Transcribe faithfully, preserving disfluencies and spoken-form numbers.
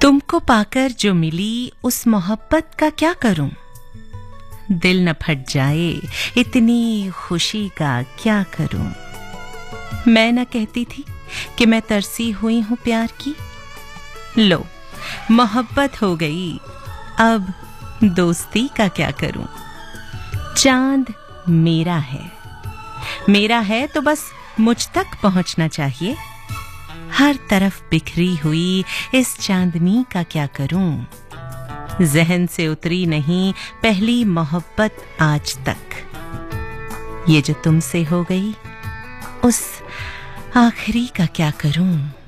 तुमको पाकर जो मिली उस मोहब्बत का क्या करूं, दिल न फट जाए इतनी खुशी का क्या करूं। मैं न कहती थी कि मैं तरसी हुई हूं प्यार की, लो मोहब्बत हो गई, अब दोस्ती का क्या करूं। चांद मेरा है, मेरा है तो बस मुझ तक पहुंचना चाहिए। हर तरफ बिखरी हुई इस चांदनी का क्या करूं। जहन से उतरी नहीं पहली मोहब्बत आज तक, ये जो तुमसे हो गई उस आखिरी का क्या करूं।